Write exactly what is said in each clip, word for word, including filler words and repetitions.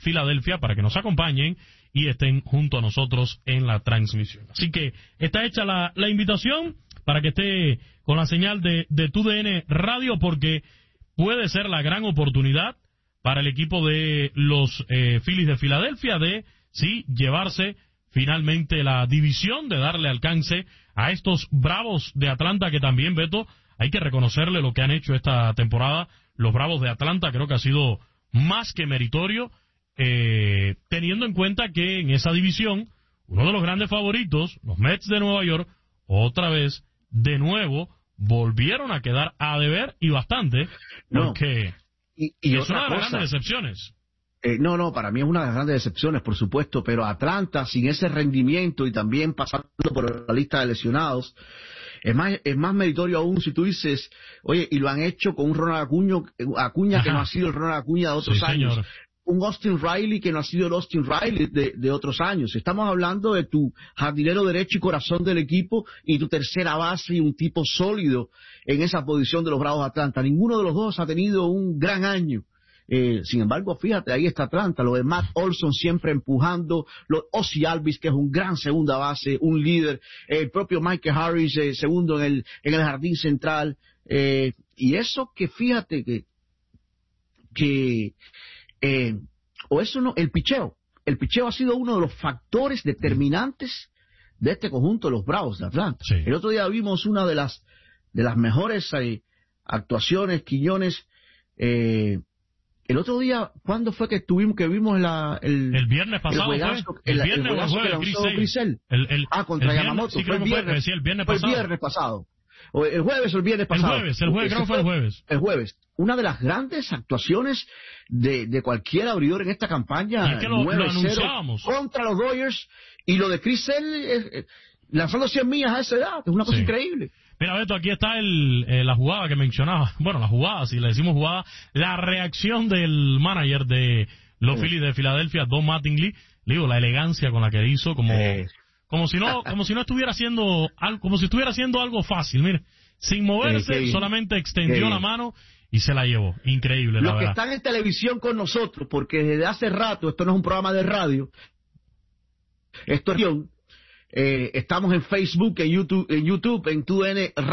Filadelfia para que nos acompañen y estén junto a nosotros en la transmisión. Así que está hecha la, la invitación para que esté con la señal de, de T U D N Radio, porque puede ser la gran oportunidad para el equipo de los eh, Phillies de Filadelfia de, sí, llevarse finalmente la división, de darle alcance a estos Bravos de Atlanta, que también, Beto, hay que reconocerle lo que han hecho esta temporada. Los Bravos de Atlanta creo que ha sido más que meritorio, eh, teniendo en cuenta que en esa división, uno de los grandes favoritos, los Mets de Nueva York, otra vez, de nuevo, volvieron a quedar a deber, y bastante, porque... No. Y, y es una de las cosa, grandes decepciones. Eh, no, no, para mí es una de las grandes decepciones, por supuesto, pero Atlanta, sin ese rendimiento y también pasando por la lista de lesionados, es más, es más meritorio aún si tú dices, oye, y lo han hecho con un Ronald Acuña, Acuña Ajá. que no ha sido el Ronald Acuña de otros Sí, años. señor. Un Austin Riley que no ha sido el Austin Riley de, de otros años. Estamos hablando de tu jardinero derecho y corazón del equipo y tu tercera base y un tipo sólido en esa posición de los Bravos de Atlanta. Ninguno de los dos ha tenido un gran año. Eh, sin embargo, fíjate, ahí está Atlanta, lo de Matt Olson siempre empujando, lo Ozzie Albies, que es un gran segunda base, un líder, el propio Michael Harris, eh, segundo en el, en el jardín central, eh, y eso que fíjate que, que Eh, o eso no, el picheo. El picheo ha sido uno de los factores determinantes de este conjunto de los Bravos de Atlanta. Sí. El otro día vimos una de las de las mejores eh, actuaciones, Quiñones. Eh, el otro día, ¿cuándo fue que estuvimos que vimos la el, el viernes pasado? El, juegazo, fue, el, el viernes el juegazo o el que jueves, lanzó Chris Sale. El, el, ah, contra el Yamamoto. Viernes, sí, fue el viernes, fue, sí, el viernes fue pasado. el viernes pasado. O el jueves o el viernes pasado. El jueves, el jueves, creo que fue el jueves. El jueves. Una de las grandes actuaciones de, de cualquier abridor en esta campaña. Y es que lo, lo anunciábamos. Contra los Dodgers. Y lo de Chris Sale, eh, eh, lanzando cien millas a esa edad. Es una cosa sí. increíble. Mira, Beto, aquí está el, eh, la jugada que mencionaba. Bueno, la jugada, si le decimos jugada, la reacción del manager de los sí. Phillies de Filadelfia, Don Mattingly. Le digo, la elegancia con la que hizo, como... Sí. Como si no, como si no estuviera haciendo algo, como si estuviera haciendo algo fácil, mire, sin moverse, eh, solamente extendió la mano y se la llevó. Increíble, la Los verdad. que están en televisión con nosotros, porque desde hace rato, esto no es un programa de radio, esto es eh, estamos en Facebook, en YouTube, en YouTube, en T U D N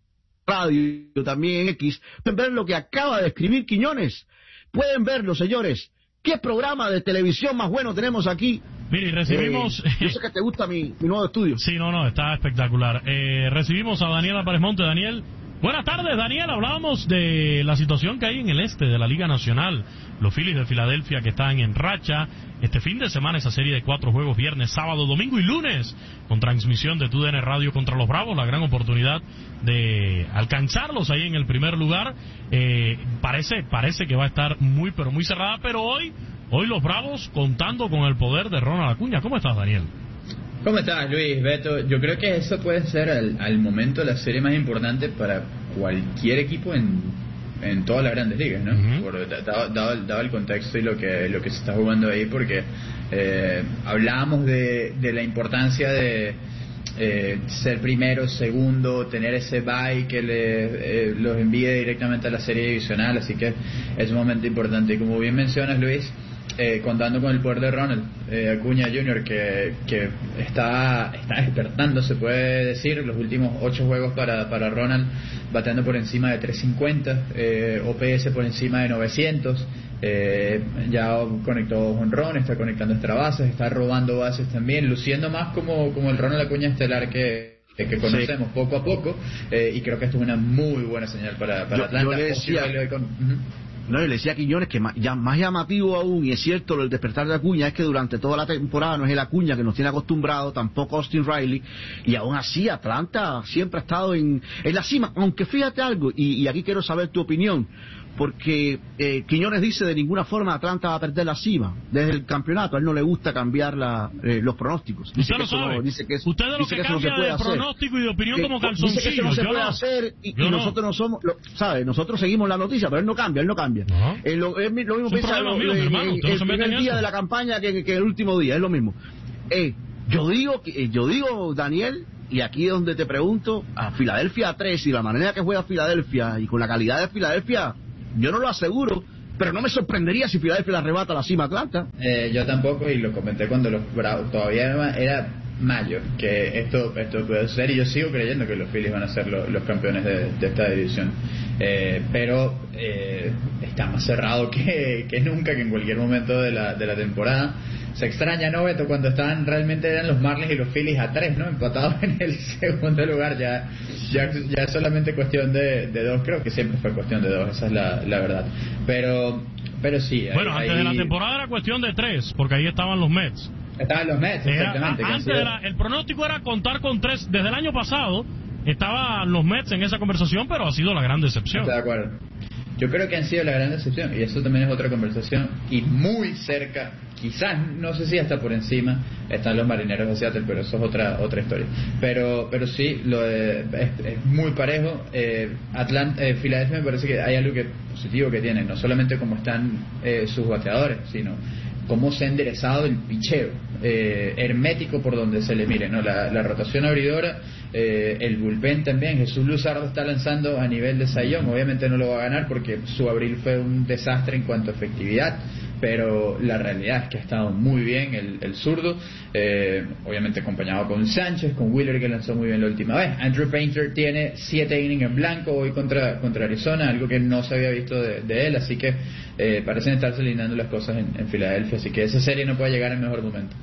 Radio, también en X, pueden ver lo que acaba de escribir Quiñones, pueden verlo, señores. ¿Qué programa de televisión más bueno tenemos aquí? Mire, recibimos... Eh, yo sé que te gusta mi, mi nuevo estudio. Sí, no, no, está espectacular. Eh, recibimos a Daniel Álvarez Monte. Daniel, buenas tardes, Daniel. Hablábamos de la situación que hay en el este de la Liga Nacional. Los Phillies de Filadelfia que están en racha. Este fin de semana esa serie de cuatro juegos, viernes, sábado, domingo y lunes, con transmisión de T U D N Radio contra los Bravos. La gran oportunidad de alcanzarlos ahí en el primer lugar. Eh, parece, parece que va a estar muy, pero muy cerrada, pero hoy... Hoy los Bravos contando con el poder de Ronald Acuña. ¿Cómo estás, Daniel? ¿Cómo estás, Luis? Beto, yo creo que eso puede ser al, al momento la serie más importante para cualquier equipo en, en todas las grandes ligas, ¿no? Uh-huh. Por, dado, dado, dado el contexto y lo que lo que se está jugando ahí, porque eh, hablábamos de, de la importancia de eh, ser primero, segundo, tener ese bye que le, eh, los envíe directamente a la serie divisional, así que es un momento importante. Y como bien mencionas, Luis, Eh, contando con el poder de Ronald eh, Acuña junior que, que está, está despertando, se puede decir. Los últimos ocho juegos para, para Ronald, bateando por encima de trescientos cincuenta, eh, O P S por encima de novecientos, eh, ya conectó jonrón, está conectando extra bases, está robando bases también, luciendo más como, como el Ronald Acuña estelar que que conocemos sí. poco a poco, eh, y creo que esto es una muy buena señal para, para yo, Atlanta. Yo le decía, con, uh-huh. No, yo le decía a Quiñones que más, ya más llamativo aún, y es cierto, el despertar de Acuña es que durante toda la temporada no es el Acuña que nos tiene acostumbrado, tampoco Austin Riley, y aún así Atlanta siempre ha estado en, en la cima. Aunque fíjate algo, y, y aquí quiero saber tu opinión, porque eh, Quiñones dice de ninguna forma Atlanta va a perder la cima desde el campeonato. A él no le gusta cambiar la, eh, los pronósticos. Dice Usted que lo sabe. No, dice que es, Usted de lo que, que cambia no de pronóstico y de opinión que, como calzoncillo. Dice que eso no se yo puede no. hacer y, y no. nosotros no somos, lo, ¿sabe? Nosotros seguimos la noticia, pero él no cambia, él no cambia. Uh-huh. Eh, lo, es lo mismo piensa lo, mío, eh, hermano, el, el primer día eso. de la campaña que, que el último día, es lo mismo. Eh, yo digo, yo digo, Daniel, y aquí es donde te pregunto, a Filadelfia a tres y la manera que juega Filadelfia y con la calidad de Filadelfia, yo no lo aseguro pero no me sorprendería si Filadelfia le arrebata la cima a Atlanta. Eh, yo tampoco, y lo comenté cuando los Bravos todavía era, era mayo que esto esto puede ser, y yo sigo creyendo que los Phillies van a ser lo, los campeones de, de esta división, eh, pero eh, está más cerrado que, que nunca, que en cualquier momento de la, de la temporada. Se extraña, ¿no, Beto? Cuando estaban, realmente eran los Marlins y los Phillies a tres, ¿no? Empatados en el segundo lugar. Ya ya, ya es solamente cuestión de, de dos. Creo que siempre fue cuestión de dos, esa es la, la verdad. Pero pero sí. Bueno, ahí, antes de la temporada era cuestión de tres, porque ahí estaban los Mets. Estaban los Mets, exactamente. Era, antes de la, el pronóstico era contar con tres. Desde el año pasado estaban los Mets en esa conversación, pero ha sido la gran decepción. Estoy de acuerdo. Yo creo que han sido la gran decepción, y eso también es otra conversación, y muy cerca, quizás, no sé si hasta por encima, están los Marineros de Seattle, pero eso es otra otra historia. Pero pero sí, lo de, es, es muy parejo. eh, Atlanta, eh, Filadelfia me parece que hay algo que positivo que tienen, no solamente cómo están eh, sus bateadores, sino cómo se ha enderezado el picheo, eh, hermético por donde se le mire, ¿no? La, la rotación abridora, eh, el bullpen también. Jesús Luzardo está lanzando a nivel de Cy Young, obviamente no lo va a ganar porque su abril fue un desastre en cuanto a efectividad, pero la realidad es que ha estado muy bien el, el zurdo, eh, obviamente acompañado con Sánchez, con Wheeler, que lanzó muy bien la última vez. Andrew Painter tiene siete innings en blanco hoy contra contra Arizona, algo que no se había visto de, de él, así que eh, parecen estarse alineando las cosas en, en Filadelfia, así que esa serie no puede llegar en mejor momento.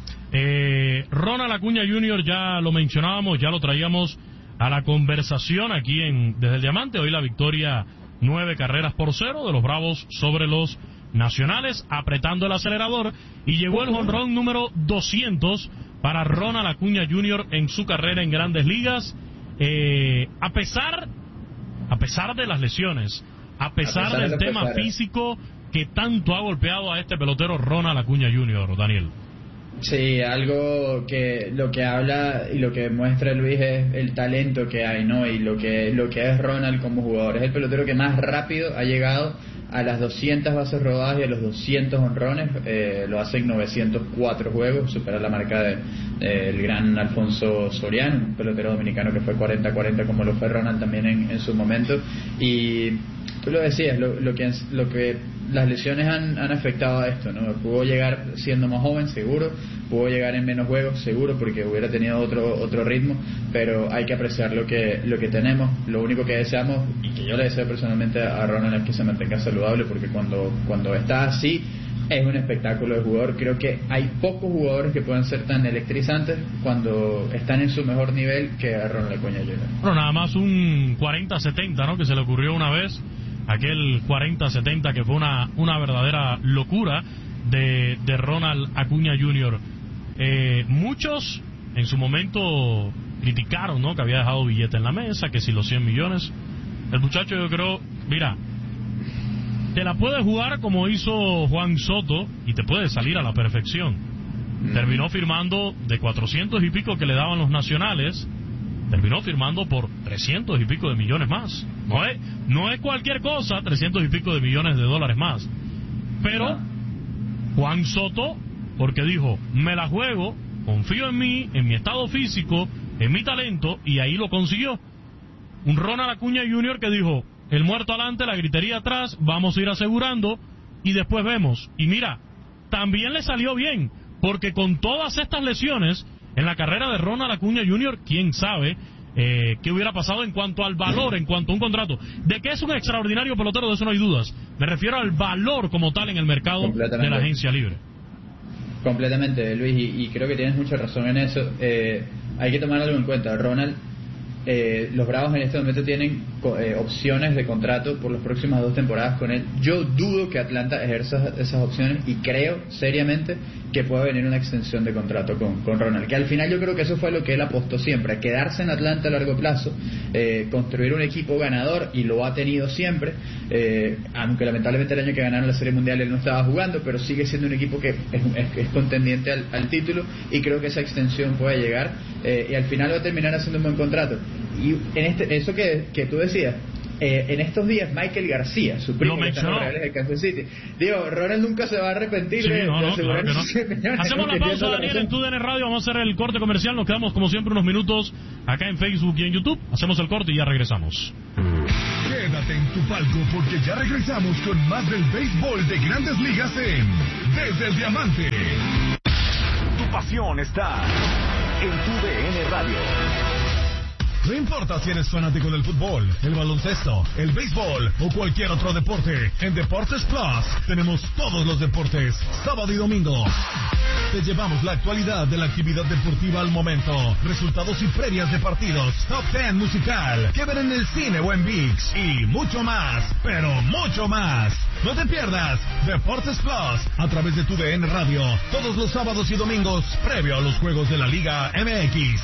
Eh, Ronald Acuña junior ya lo mencionábamos, ya lo traíamos a la conversación aquí en Desde el Diamante. Hoy la victoria nueve carreras por cero de los Bravos sobre los Nacionales, apretando el acelerador, y llegó el jonrón número doscientos para Ronald Acuña junior en su carrera en Grandes Ligas. Eh, a pesar a pesar de las lesiones, a pesar, a pesar del de tema pesar. físico que tanto ha golpeado a este pelotero Ronald Acuña junior, Daniel. Sí, algo que lo que habla y lo que muestra Luis es el talento que hay, ¿no? Y lo que lo que es Ronald como jugador. Es el pelotero que más rápido ha llegado a las doscientas bases robadas y a los doscientos honrones. Eh, lo hace en novecientos cuatro juegos, supera la marca de, de el gran Alfonso Soriano, un pelotero dominicano que fue cuarenta cuarenta como lo fue Ronald también en, en su momento. Y tú lo decías, lo, lo que lo que las lesiones han, han afectado a esto, ¿no? Pudo llegar siendo más joven, seguro, pudo llegar en menos juegos, seguro, porque hubiera tenido otro otro ritmo, pero hay que apreciar lo que lo que tenemos. Lo único que deseamos, y que yo le deseo personalmente a Ronald, es que se mantenga saludable, porque cuando cuando está así es un espectáculo de jugador. Creo que hay pocos jugadores que puedan ser tan electrizantes cuando están en su mejor nivel que a Ronald Acuña junior Bueno, nada más un cuarenta setenta, ¿no?, que se le ocurrió una vez. Aquel cuarenta setenta que fue una, una verdadera locura de, de Ronald Acuña junior Eh, muchos en su momento criticaron, ¿no?, que había dejado billete en la mesa, que si los cien millones. El muchacho, yo creo, mira, te la puede jugar como hizo Juan Soto y te puede salir a la perfección. Mm. Terminó firmando de cuatrocientos y pico que le daban los Nacionales, terminó firmando por trescientos y pico de millones más. No es, no es cualquier cosa, trescientos y pico de millones de dólares más. Pero Juan Soto, porque dijo, me la juego, confío en mí, en mi estado físico, en mi talento, y ahí lo consiguió. Un Ronald Acuña junior que dijo, el muerto adelante, la gritería atrás, vamos a ir asegurando, y después vemos. Y mira, también le salió bien, porque con todas estas lesiones en la carrera de Ronald Acuña junior, quién sabe eh, qué hubiera pasado en cuanto al valor, en cuanto a un contrato. De que es un extraordinario pelotero, de eso no hay dudas. Me refiero al valor como tal en el mercado de la agencia libre. Completamente, Luis, y, y creo que tienes mucha razón en eso. Eh, hay que tomar algo en cuenta. Ronald, eh, los Bravos en este momento tienen eh, opciones de contrato por las próximas dos temporadas con él. Yo dudo que Atlanta ejerza esas opciones, y creo seriamente que puede venir una extensión de contrato con, con Ronald, que al final yo creo que eso fue lo que él apostó siempre, a quedarse en Atlanta a largo plazo, eh, construir un equipo ganador, y lo ha tenido siempre, eh, aunque lamentablemente el año que ganaron la Serie Mundial él no estaba jugando, pero sigue siendo un equipo que es, es, es contendiente al, al título, y creo que esa extensión puede llegar, eh, y al final va a terminar haciendo un buen contrato. Y en este eso que, que tú decías, Eh, en estos días Michael García, su primo, que está en los Reales de Kansas City, digo, Ronald nunca se va a arrepentir sí, de, no, de no, asegurar claro que no. Hacemos la pausa, Daniel, en T U D N Radio. Vamos a hacer el corte comercial. Nos quedamos como siempre unos minutos acá en Facebook y en YouTube. Hacemos el corte y ya regresamos. Quédate en tu palco porque ya regresamos con más del béisbol de Grandes Ligas en Desde el Diamante. Tu pasión está en tu D N Radio. No importa si eres fanático del fútbol, el baloncesto, el béisbol o cualquier otro deporte, en Deportes Plus tenemos todos los deportes, sábado y domingo. Te llevamos la actualidad de la actividad deportiva al momento, resultados y previas de partidos, top ten musical, que ver en el cine o en ViX y mucho más, pero mucho más. No te pierdas Deportes Plus a través de tu D N Radio, todos los sábados y domingos, previo a los juegos de la Liga M X.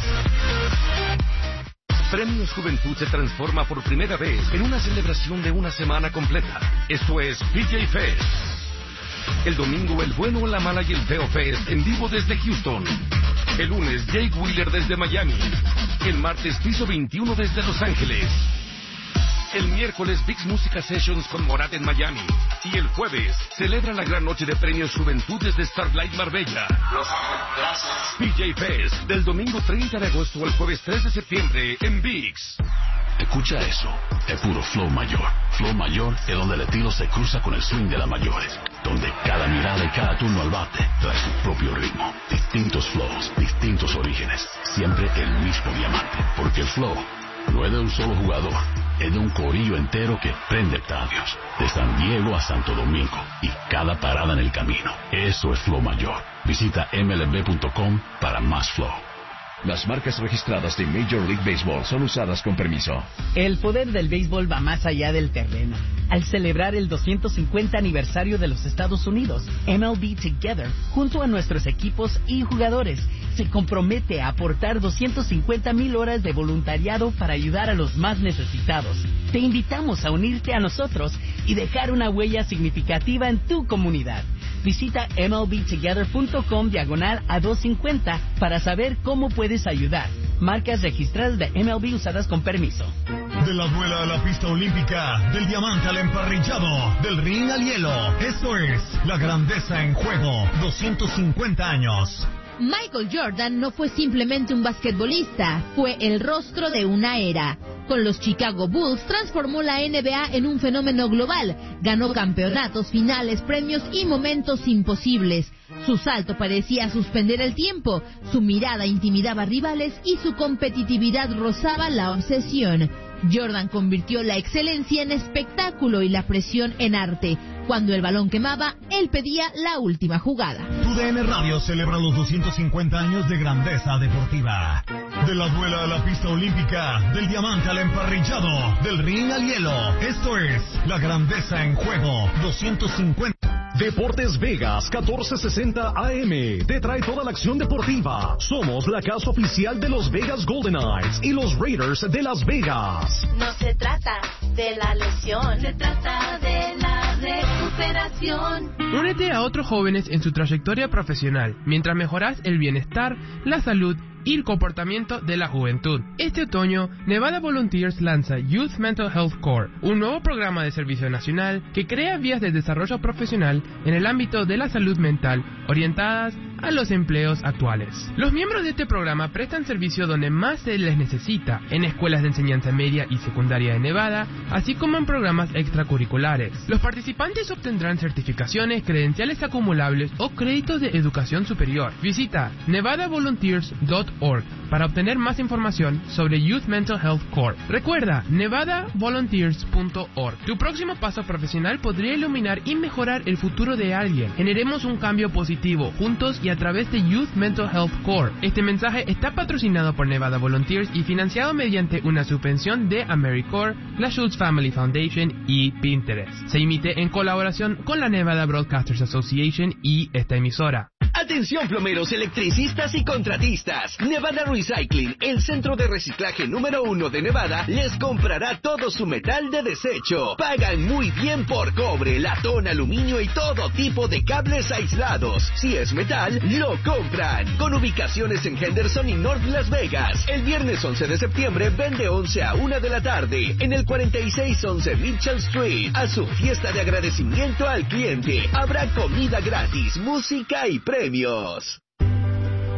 Premios Juventud se transforma por primera vez en una celebración de una semana completa. Esto es P J Fest. El domingo el bueno, la mala y el feo Fest en vivo desde Houston. El lunes Jake Wheeler desde Miami. El martes Piso veintiuno desde Los Ángeles. El miércoles Vix Música Sessions con Morat en Miami. Y el jueves celebra la gran noche de premios Juventud desde Starlight Marbella. Los gracias. P J Fest, del domingo treinta de agosto al jueves tres de septiembre en Vix. Escucha eso, es puro flow mayor. Flow mayor es donde el estilo se cruza con el swing de las mayores, donde cada mirada y cada turno al bate trae su propio ritmo. Distintos flows, distintos orígenes, siempre el mismo diamante. Porque el flow no es de un solo jugador, es de un corillo entero que prende estadios, de San Diego a Santo Domingo, y cada parada en el camino. Eso es flow mayor. Visita M L B punto com para más flow. Las marcas registradas de Major League Baseball son usadas con permiso. El poder del béisbol va más allá del terreno. Al celebrar el doscientos cincuenta aniversario de los Estados Unidos, M L B Together, junto a nuestros equipos y jugadores, se compromete a aportar doscientas cincuenta mil horas de voluntariado para ayudar a los más necesitados. Te invitamos a unirte a nosotros y dejar una huella significativa en tu comunidad. Visita M L B together punto com diagonal a doscientos cincuenta para saber cómo puedes ayudar. Marcas registradas de M L B usadas con permiso. De la duela a la pista olímpica, del diamante al emparrillado, del ring al hielo. Esto es la grandeza en juego. doscientos cincuenta años. Michael Jordan no fue simplemente un basquetbolista, fue el rostro de una era. Con los Chicago Bulls transformó la N B A en un fenómeno global, ganó campeonatos, finales, premios y momentos imposibles. Su salto parecía suspender el tiempo, su mirada intimidaba rivales y su competitividad rozaba la obsesión. Jordan convirtió la excelencia en espectáculo y la presión en arte. Cuando el balón quemaba, él pedía la última jugada. Tu D N Radio celebra los doscientos cincuenta años de grandeza deportiva. De la duela a la pista olímpica, del diamante al emparrillado, del ring al hielo. Esto es la grandeza en juego. doscientos cincuenta. Deportes Vegas catorce sesenta A M te trae toda la acción deportiva. Somos la casa oficial de los Vegas Golden Knights y los Raiders de Las Vegas. No se trata de la lesión, se trata de la recuperación. Únete a otros jóvenes en su trayectoria profesional, mientras mejoras el bienestar, la salud y el comportamiento de la juventud. Este otoño, Nevada Volunteers lanza Youth Mental Health Corps, un nuevo programa de servicio nacional que crea vías de desarrollo profesional en el ámbito de la salud mental orientadas a los empleos actuales. Los miembros de este programa prestan servicio donde más se les necesita, en escuelas de enseñanza media y secundaria de Nevada, así como en programas extracurriculares. Los participantes obtendrán certificaciones, credenciales acumulables o créditos de educación superior. Visita nevada volunteers punto org para obtener más información sobre Youth Mental Health Corps. Recuerda, nevada volunteers punto org. Tu próximo paso profesional podría iluminar y mejorar el futuro de alguien. Generemos un cambio positivo, juntos y a través de Youth Mental Health Corps. Este mensaje está patrocinado por Nevada Volunteers y financiado mediante una subvención de AmeriCorps, la Schultz Family Foundation y Pinterest. Se emite en colaboración con la Nevada Broadcasters Association y esta emisora. Atención plomeros, electricistas y contratistas. Nevada Recycling, el centro de reciclaje número uno de Nevada, les comprará todo su metal de desecho. Pagan muy bien por cobre, latón, aluminio y todo tipo de cables aislados. Si es metal, lo compran. Con ubicaciones en Henderson y North Las Vegas. El viernes once de septiembre vende once a una de la tarde en el cuarenta y seis once Mitchell Street. A su fiesta de agradecimiento al cliente. Habrá comida gratis, música y premios.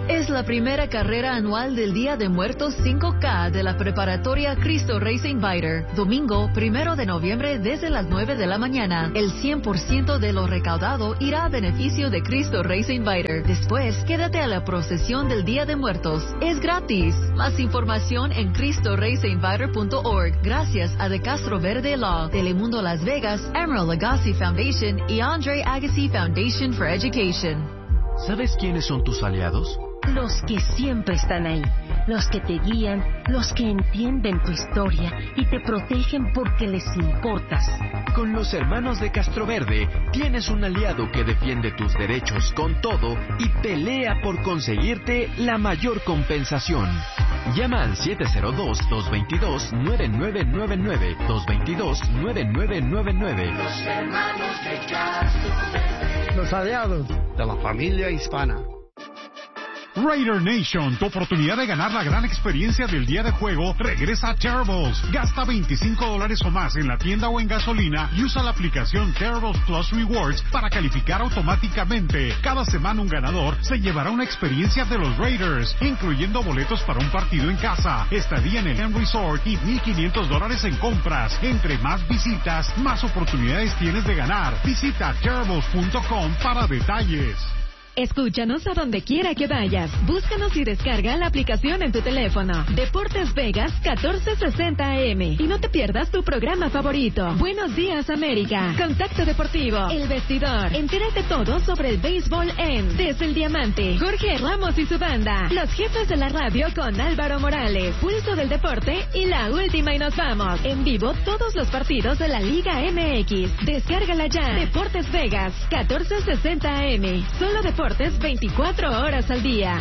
Es la primera carrera anual del Día de Muertos cinco K de la preparatoria Cristo Rey Saint Viator. Domingo, primero de noviembre, desde las nueve de la mañana. El cien por ciento de lo recaudado irá a beneficio de Cristo Rey Saint Viator. Después, quédate a la procesión del Día de Muertos. Es gratis. Más información en cristo rey saint viator punto org. Gracias a De Castro Verde Law, Telemundo Las Vegas, Emerald Agassi Foundation y Andre Agassi Foundation for Education. ¿Sabes quiénes son tus aliados? Los que siempre están ahí, los que te guían, los que entienden tu historia y te protegen porque les importas. Con los hermanos de Castroverde tienes un aliado que defiende tus derechos con todo y pelea por conseguirte la mayor compensación. Llama al siete cero dos, dos dos dos, nueve nueve nueve nueve, dos dos dos, nueve nueve nueve nueve. Los hermanos de Castroverde. Los aliados de la familia hispana. Raider Nation, tu oportunidad de ganar la gran experiencia del día de juego, regresa a Terribles. Gasta veinticinco dólares o más en la tienda o en gasolina y usa la aplicación Terribles Plus Rewards para calificar automáticamente. Cada semana un ganador se llevará una experiencia de los Raiders, incluyendo boletos para un partido en casa, estadía en el M Resort y mil quinientos dólares en compras. Entre más visitas, más oportunidades tienes de ganar. Visita terribles punto com para detalles. Escúchanos a donde quiera que vayas. Búscanos y descarga la aplicación en tu teléfono. Deportes Vegas catorce sesenta A M. Y no te pierdas tu programa favorito. Buenos días, América. Contacto Deportivo. El Vestidor. Entérate todo sobre el béisbol en Desde el Diamante. Jorge Ramos y su banda. Los jefes de la radio con Álvaro Morales. Pulso del Deporte y la última y nos vamos. En vivo todos los partidos de la Liga M X. Descárgala ya. Deportes Vegas catorce sesenta A M. Solo Deportes veinticuatro horas al día.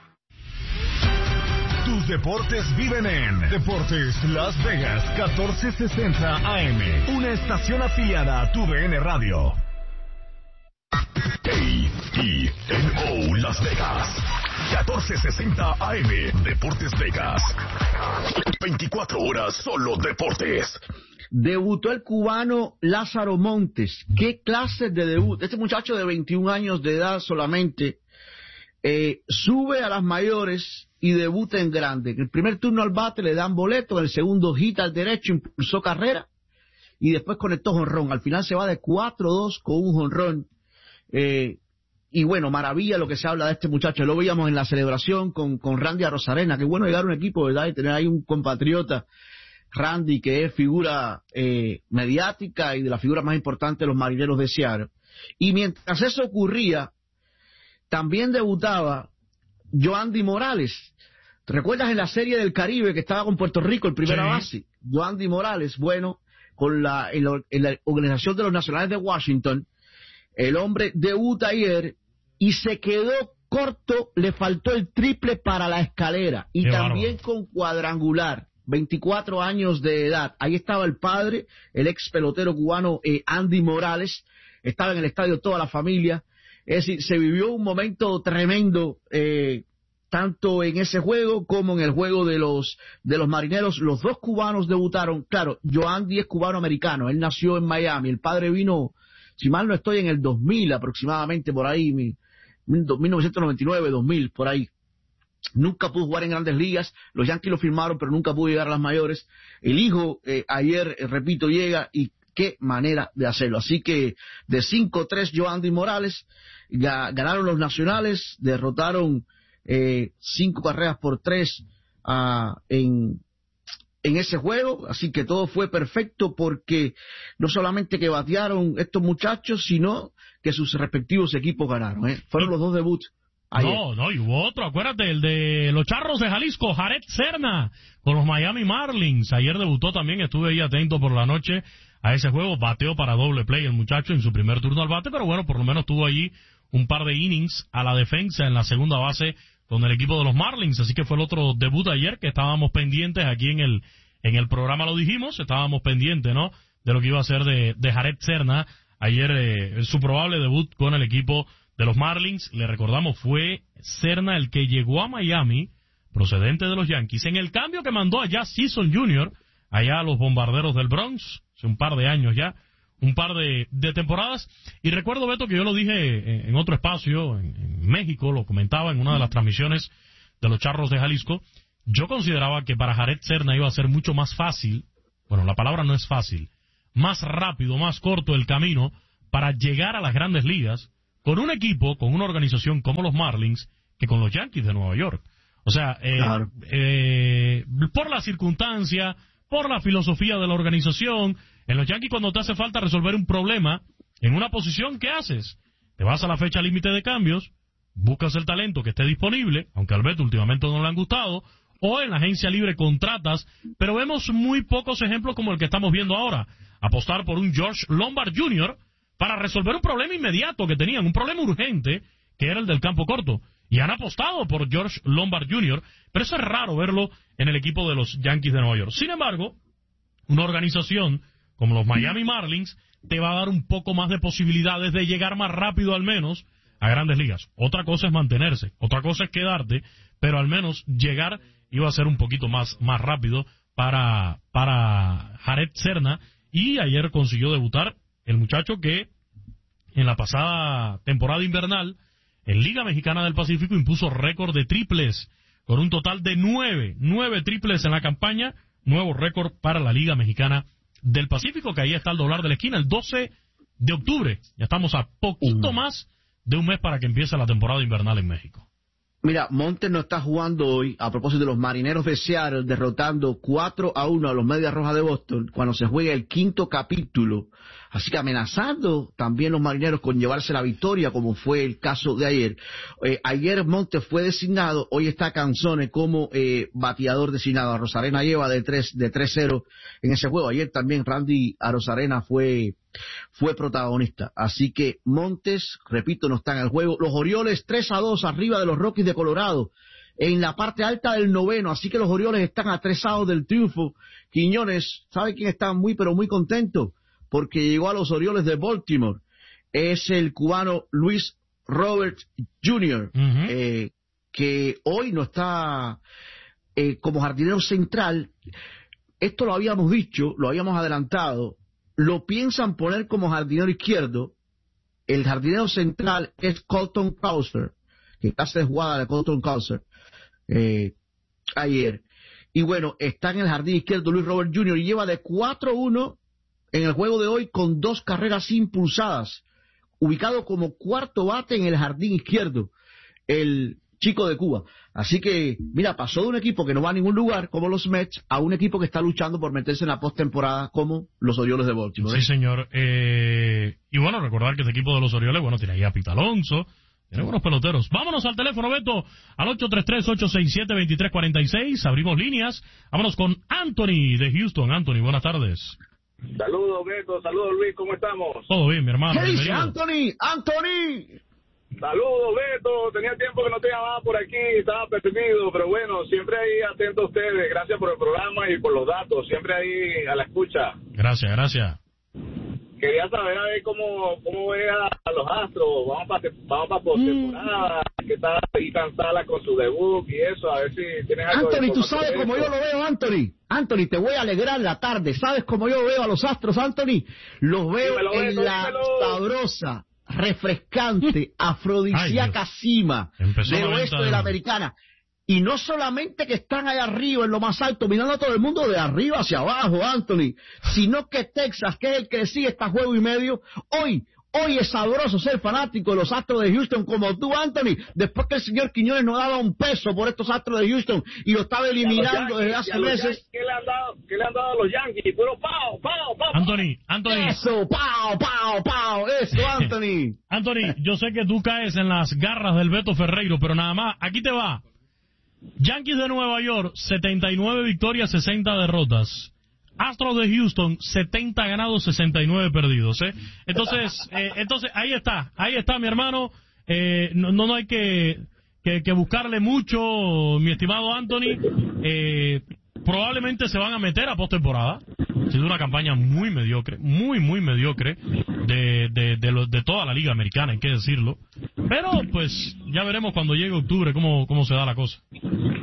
Tus deportes viven en Deportes Las Vegas catorce sesenta A M, una estación afiliada a tu D N Radio. A E N O Las Vegas catorce sesenta A M, Deportes Vegas. veinticuatro horas solo deportes. Debutó el cubano Lázaro Montes. ¿Qué clase de debut? Este muchacho de veintiún años de edad solamente eh, sube a las mayores y debuta en grande. En el primer turno al bate le dan boleto, en el segundo hit al derecho, impulsó carrera y después conectó jonrón. Al final se va de cuatro dos con un jonrón. Eh, y bueno, maravilla lo que se habla de este muchacho. Lo veíamos en la celebración con, con Randy Arozarena. Qué bueno llegar a un equipo, ¿verdad? Y tener ahí un compatriota, Randy, que es figura eh, mediática y de las figuras más importantes de los Marineros de Seattle. Y mientras eso ocurría, también debutaba Yoandy Morales. ¿Te recuerdas en la Serie del Caribe que estaba con Puerto Rico, el primera sí. base? Yoandy Morales, bueno, con la, en la, en la Organización de los Nacionales de Washington, el hombre debuta ayer y se quedó corto, le faltó el triple para la escalera y Qué también bárbaro. Con cuadrangular. veinticuatro años de edad. Ahí estaba el padre, el ex pelotero cubano eh, Andy Morales. Estaba en el estadio toda la familia. Es decir, se vivió un momento tremendo, eh, tanto en ese juego como en el juego de los de los Marineros. Los dos cubanos debutaron. Claro, Yoandy es cubano-americano. Él nació en Miami. El padre vino, si mal no estoy, en el dos mil aproximadamente, por ahí, mil novecientos noventa y nueve, dos mil, por ahí. Nunca pudo jugar en grandes ligas, los Yankees lo firmaron, pero nunca pudo llegar a las mayores. El hijo eh, ayer, eh, repito, llega y qué manera de hacerlo. Así que de cinco tres Yoandy Morales, ya ganaron los nacionales, derrotaron eh, cinco carreras por tres uh, en, en ese juego, así que todo fue perfecto porque no solamente que batearon estos muchachos, sino que sus respectivos equipos ganaron. ¿eh? Fueron los dos debuts. Ayer. No, no, y hubo otro, acuérdate, el de los Charros de Jalisco, Jared Serna, con los Miami Marlins. Ayer debutó también, estuve ahí atento por la noche a ese juego, bateó para doble play el muchacho en su primer turno al bate, pero bueno, por lo menos tuvo allí un par de innings a la defensa en la segunda base con el equipo de los Marlins, así que fue el otro debut ayer que estábamos pendientes aquí en el en el programa, lo dijimos, estábamos pendientes, ¿no?, de lo que iba a ser de, de Jared Serna, ayer eh, su probable debut con el equipo de los Marlins. Le recordamos, fue Serna el que llegó a Miami, procedente de los Yankees, en el cambio que mandó allá Season junior, allá a los Bombarderos del Bronx, hace un par de años ya, un par de, de temporadas. Y recuerdo, Beto, que yo lo dije en otro espacio, en, en México, lo comentaba en una de las transmisiones de los Charros de Jalisco. Yo consideraba que para Jared Serna iba a ser mucho más fácil, bueno, la palabra no es fácil, más rápido, más corto el camino para llegar a las grandes ligas con un equipo, con una organización como los Marlins, que con los Yankees de Nueva York. O sea, eh, claro. eh, por la circunstancia, por la filosofía de la organización, en los Yankees cuando te hace falta resolver un problema en una posición, ¿qué haces? Te vas a la fecha límite de cambios, buscas el talento que esté disponible, aunque al Beto últimamente no le han gustado, o en la agencia libre contratas, pero vemos muy pocos ejemplos como el que estamos viendo ahora. Apostar por un George Lombard junior para resolver un problema inmediato que tenían, un problema urgente, que era el del campo corto. Y han apostado por George Lombard junior, pero eso es raro verlo en el equipo de los Yankees de Nueva York. Sin embargo, una organización como los Miami Marlins te va a dar un poco más de posibilidades de llegar más rápido al menos a grandes ligas. Otra cosa es mantenerse, otra cosa es quedarte, pero al menos llegar iba a ser un poquito más, más rápido para, para Jared Serna, y ayer consiguió debutar el muchacho que en la pasada temporada invernal en Liga Mexicana del Pacífico impuso récord de triples con un total de nueve, nueve triples en la campaña, nuevo récord para la Liga Mexicana del Pacífico, que ahí está el dólar de la esquina, el doce de octubre. Ya estamos a poquito más de un mes para que empiece la temporada invernal en México. Mira, Montes no está jugando hoy, a propósito de los Marineros de Seattle, derrotando cuatro a uno a los Medias Rojas de Boston, cuando se juega el quinto capítulo. Así que amenazando también los Marineros con llevarse la victoria, como fue el caso de ayer. Eh, ayer Montes fue designado, hoy está Canzone como eh, bateador designado. Arozarena lleva de tres de tres cero en ese juego. Ayer también Randy Arozarena fue... fue protagonista. Así que Montes, repito, no está en el juego. Los Orioles tres a dos arriba de los Rockies de Colorado en la parte alta del noveno, así que los Orioles están atrasados del triunfo. Quiñones, ¿sabe quién está muy pero muy contento? Porque llegó a los Orioles de Baltimore. Es el cubano Luis Robert junior, uh-huh. eh, que hoy no está eh, como jardinero central. Esto lo habíamos dicho, lo habíamos adelantado. Lo piensan poner como jardinero izquierdo. El jardinero central es Colton Cowser, que hace jugada de Colton Cowser eh, ayer. Y bueno, está en el jardín izquierdo Luis Robert junior y lleva de cuatro uno en el juego de hoy con dos carreras impulsadas. Ubicado como cuarto bate en el jardín izquierdo, el chico de Cuba. Así que, mira, pasó de un equipo que no va a ningún lugar, como los Mets, a un equipo que está luchando por meterse en la postemporada, como los Orioles de Baltimore. Sí, señor. Eh, y bueno, recordar que este equipo de los Orioles, bueno, tiene ahí a Pete Alonso, tiene buenos peloteros. Vámonos al teléfono, Beto, al ocho tres tres, ocho seis siete, dos tres cuatro seis. Abrimos líneas. Vámonos con Anthony de Houston. Anthony, buenas tardes. Saludos, Beto. Saludos, Luis. ¿Cómo estamos? Todo bien, mi hermano. ¿Qué dice Anthony? ¡Anthony! Saludos, Beto. Tenía tiempo que no te llamaba por aquí, estaba perdido, pero bueno, siempre ahí atento a ustedes. Gracias por el programa y por los datos, siempre ahí a la escucha. Gracias, gracias. Quería saber a ver cómo, cómo ve a, a los Astros. Vamos para vamos para postemporada, mm. que está ahí tan Sala con su debut y eso, a ver si tienes algo. Anthony, tú sabes cómo yo lo veo, Anthony. Anthony, te voy a alegrar la tarde. ¿Sabes cómo yo veo a los Astros, Anthony? Los veo dímelo, en Beto, la dímelo. sabrosa, refrescante, afrodisíaca cima del oeste de la americana. Y no solamente que están allá arriba, en lo más alto, mirando a todo el mundo de arriba hacia abajo, Anthony, sino que Texas, que es el que sigue está juego y medio, hoy, hoy es sabroso ser fanático de los Astros de Houston como tú, Anthony, después que el señor Quiñones no daba un peso por estos Astros de Houston y lo estaba eliminando desde hace meses. ¿Qué le han dado, qué le han dado a los Yankees? Puro pao, pao, pao. Anthony, Anthony. Eso, pao, pao, pao, eso, Anthony. Anthony, yo sé que tú caes en las garras del Beto Ferreiro, pero nada más, aquí te va. Yankees de Nueva York, setenta y nueve victorias, sesenta derrotas. Astros de Houston, setenta ganados, sesenta y nueve perdidos, ¿eh? Entonces, eh, entonces ahí está, ahí está mi hermano. Eh, no, no hay que, que, que buscarle mucho, mi estimado Anthony. Eh, probablemente se van a meter a postemporada. Ha sido una campaña muy mediocre, muy, muy mediocre de, de, de, lo, de toda la Liga Americana, hay que decirlo. Pero, pues, ya veremos cuando llegue octubre cómo, cómo se da la cosa.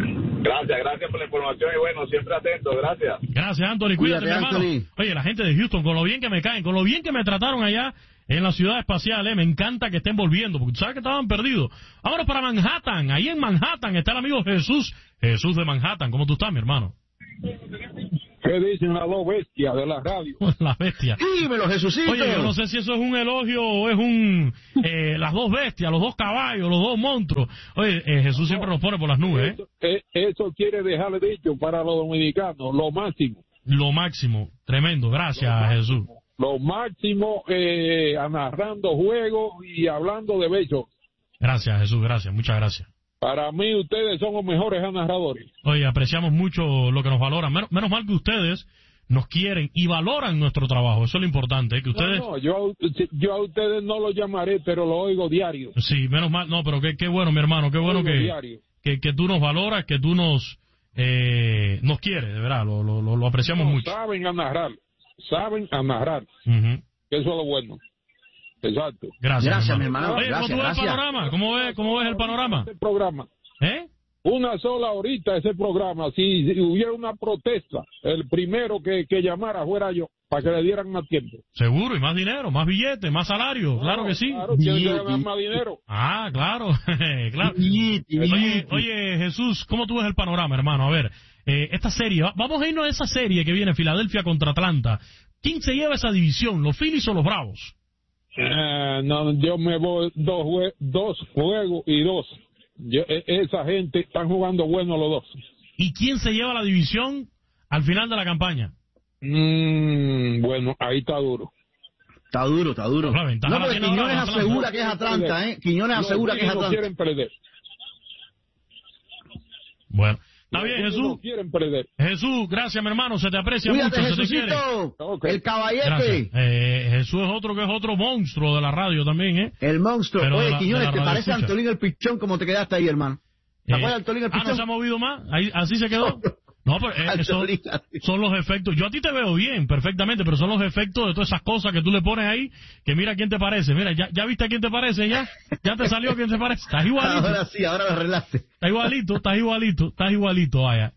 Gracias, gracias por la información y bueno, siempre atento, gracias. Gracias, Anthony, cuídate, Cuídate, hermano. Anthony. Oye, la gente de Houston, con lo bien que me caen, con lo bien que me trataron allá en la ciudad espacial, eh, me encanta que estén volviendo, porque tú sabes que estaban perdidos. Vámonos para Manhattan, ahí en Manhattan está el amigo Jesús, Jesús de Manhattan. ¿Cómo tú estás, mi hermano? ¿Qué dicen las dos bestias de la radio? La bestia. Dímelo, Jesucito. Oye, yo no sé si eso es un elogio o es un... Eh, las dos bestias, los dos caballos, los dos monstruos. Oye, eh, Jesús siempre nos pone por las nubes, ¿eh? Eso, eh, eso quiere dejarle dicho para los dominicanos, lo máximo. Lo máximo. Tremendo. Gracias, lo Jesús. Lo máximo, eh, narrando juegos y hablando de bellos. Gracias, Jesús. Gracias. Muchas gracias. Para mí, ustedes son los mejores narradores. Oye, apreciamos mucho lo que nos valoran. Menos, menos mal que ustedes nos quieren y valoran nuestro trabajo. Eso es lo importante, ¿eh? Que ustedes... No, no, yo, yo a ustedes no lo llamaré, pero lo oigo diario. Sí, menos mal. No, pero qué, qué bueno, mi hermano. Qué bueno que, que, que tú nos valoras, que tú nos eh, nos quieres, de verdad. Lo, lo, lo apreciamos no, mucho. Saben a narrar. Saben a narrar. Uh-huh. Eso es lo bueno. Exacto. Gracias, gracias mi hermano. Oye, gracias, ¿cómo tú ves gracias. el panorama? ¿Cómo ves, cómo ves el panorama? Este programa. ¿Eh? Una sola horita ese programa. Si, si hubiera una protesta, el primero que, que llamara fuera yo, para que le dieran más tiempo. Seguro, y más dinero, más billetes, más salario. Claro, claro que sí. Claro, tiene que ganar más dinero. Ah, claro. claro. Oye, oye, Jesús, ¿cómo tú ves el panorama, hermano? A ver, eh, esta serie, vamos a irnos a esa serie que viene, Filadelfia contra Atlanta. ¿Quién se lleva esa división, los Phillies o los Bravos? Eh, no, yo me voy dos, jue dos juegos y dos. Yo, esa gente están jugando bueno los dos. ¿Y quién se lleva la división al final de la campaña? Mm, bueno, ahí está duro. Está duro, está duro. La ventaja no, la porque tiene Quiñones ahora asegura que es Atlanta, ¿eh? Quiñones asegura que es Los Atlanta. no quieren perder. Bueno. Está Los bien, Jesús. No quieren perder. Jesús, gracias, mi hermano. Se te aprecia Cuídate, mucho. Se te quiere. Okay. El caballete. Gracias. Eh, Jesús es otro que es otro monstruo de la radio también, ¿eh? El monstruo. Pero Oye, la, Quiñones, ¿te parece escucha. Antolín el Pichón como te quedaste ahí, hermano? ¿Te Eh, acuerdas de Antolín el ah, Pichón? ¿no se ha movido más? Ahí, ¿así se quedó? No, pero eh, son, son los efectos. Yo a ti te veo bien, perfectamente, pero son los efectos de todas esas cosas que tú le pones ahí, que mira quién te parece. Mira, ya, ya viste a quién te parece, ya. Ya te salió quién te parece. Estás igualito. Ahora sí, ahora lo arreglaste. Estás igualito, estás igualito, estás igualito, vaya.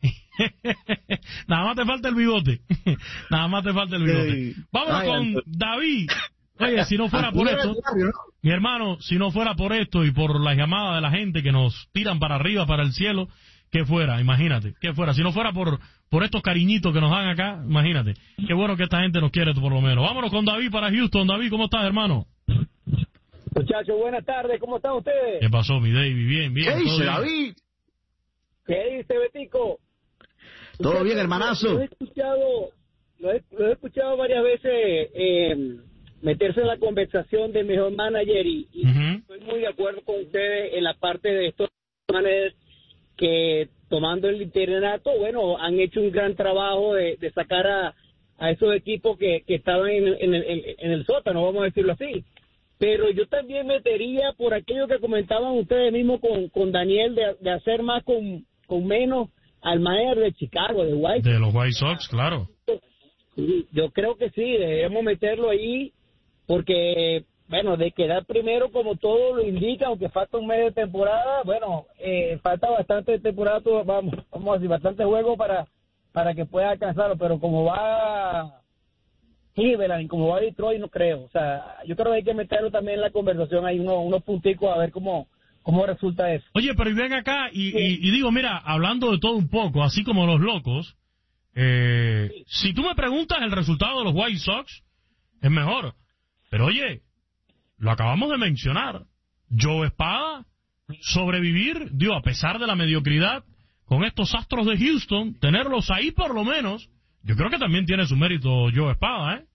Nada más te falta el bigote. Nada más te falta el bigote. Sí. Vámonos Ay, con Antonio. David. Oye, si no fuera por esto, mi hermano, si no fuera por esto y por las llamadas de la gente que nos tiran para arriba, para el cielo, ¿qué fuera? Imagínate, ¿qué fuera? Si no fuera por por estos cariñitos que nos dan acá, imagínate. Qué bueno que esta gente nos quiere por lo menos. Vámonos con David para Houston. David, ¿cómo estás, hermano? Muchachos, buenas tardes, ¿cómo están ustedes? ¿Qué pasó, mi David? Bien, bien. ¿Qué todo dice, bien. David? ¿Qué dice, Betico? Todo Muchachos, bien, hermanazo. Lo he escuchado, lo he, lo he escuchado varias veces eh, meterse en la conversación del mejor manager y, y Uh-huh. estoy muy de acuerdo con ustedes en la parte de estos managers que tomando el interinato, bueno, han hecho un gran trabajo de, de sacar a, a esos equipos que, que estaban en, en, el, en el sótano, vamos a decirlo así. Pero yo también metería por aquello que comentaban ustedes mismos con, con Daniel de, de hacer más con, con menos al manager de Chicago, de White. De los White Sox, claro. Sí, yo creo que sí, debemos meterlo ahí porque, bueno, de quedar primero como todo lo indica, aunque falta un mes de temporada, bueno, eh, falta bastante de temporada, todo, vamos, vamos a decir, bastante juego para, para que pueda alcanzarlo, pero como va Cleveland y como va Detroit, no creo. O sea, yo creo que hay que meterlo también en la conversación, hay unos, unos punticos a ver cómo, cómo resulta eso. Oye, pero y ven acá y, y, y digo, mira, hablando de todo un poco, así como los locos, eh, sí. Si tú me preguntas el resultado de los White Sox, es mejor. Pero oye, lo acabamos de mencionar. Joe Espada, sobrevivir, digo, a pesar de la mediocridad, con estos Astros de Houston, tenerlos ahí por lo menos, yo creo que también tiene su mérito Joe Espada, ¿eh?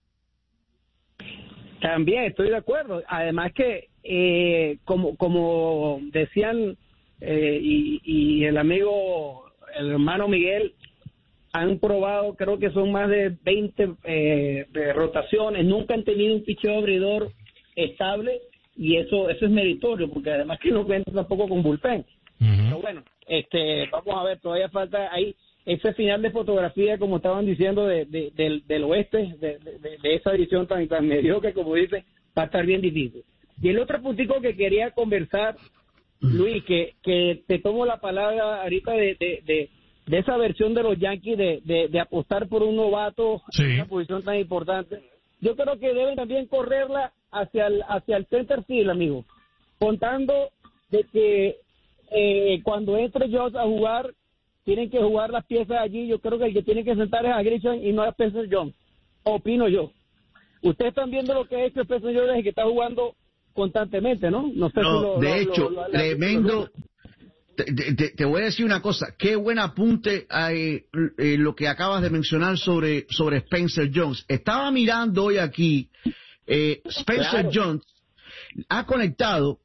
También estoy de acuerdo. Además que, eh, como como decían eh, y, y el amigo, el hermano Miguel, han probado, creo que son más de veinte eh, de rotaciones, nunca han tenido un picheo abridor estable y eso eso es meritorio, porque además que no cuentan tampoco con bullpen. Uh-huh. Pero bueno, este vamos a ver, todavía falta ahí ese final de fotografía, como estaban diciendo, de, de, del, del oeste, de, de, de esa división tan, tan mediocre, como dicen, va a estar bien difícil. Y el otro puntico que quería conversar, Luis, que, que te tomo la palabra ahorita de, de, de, de esa versión de los Yankees de, de, de apostar por un novato sí. en una posición tan importante. Yo creo que deben también correrla hacia el, hacia el center field, amigo, contando de que eh, cuando entre Jones a jugar, tienen que jugar las piezas allí. Yo creo que el que tiene que sentar es a Grisham y no a Spencer Jones, opino yo. Ustedes están viendo lo que ha hecho Spencer Jones desde que está jugando constantemente, ¿no? No sé no, si lo, de lo, hecho, lo, lo, lo, tremendo. Te, te, te voy a decir una cosa, qué buen apunte eh, eh, lo que acabas de mencionar sobre, sobre Spencer Jones. Estaba mirando hoy aquí, eh, Spencer claro. Jones ha conectado